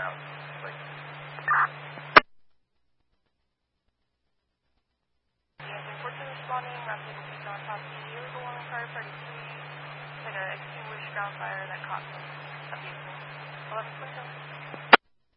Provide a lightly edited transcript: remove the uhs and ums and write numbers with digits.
ground. Like, Yeah, unfortunately responding, rapid location on top of the illegal one car 33, like a extinguished ground fire that caught the vehicle. 11 27.